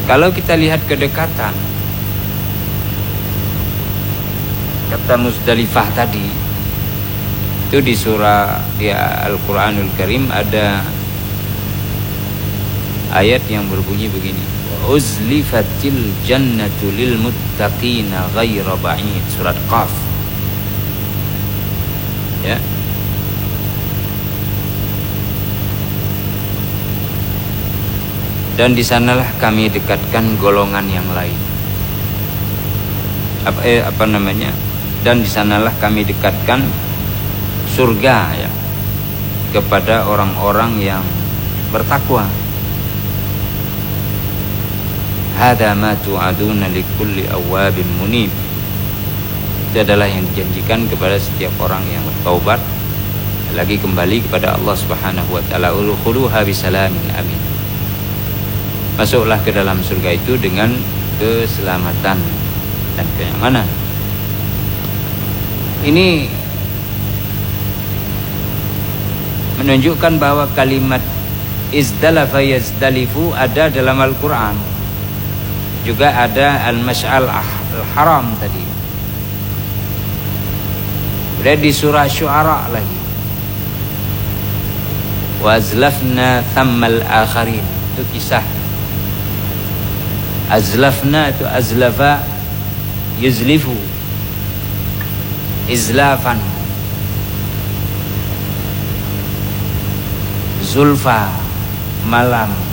Kalau kita lihat kedekatan, kata Muzdalifah tadi, itu di surah di Al-Quranul Karim ada ayat yang berbunyi begini: uzlifatil jannatu lil muttaqina ghaira ba'id. Surat Qaf. Ya. Dan di sanalah kami dekatkan golongan yang lain. Dan di sanalah kami dekatkan surga ya kepada orang-orang yang bertakwa. Hada ma tu'aduna likulli awwabin munib. Itu adalah yang dijanjikan kepada setiap orang yang bertaubat, lagi kembali kepada Allah Subhanahu wa taala. Udkhuluha bisalamin amin. Masuklah ke dalam surga itu dengan keselamatan dan kenyamanan. Ini menunjukkan bahwa kalimat izdalafa yazdalifu ada dalam Al-Quran. Juga ada al-mash'al al-haram tadi. Ada di surah Syu'ara lagi. Wa azlafna thammal akharin. Itu kisah. Azlafna itu azlafa yuzlifu. Izlafan. Zulfa malam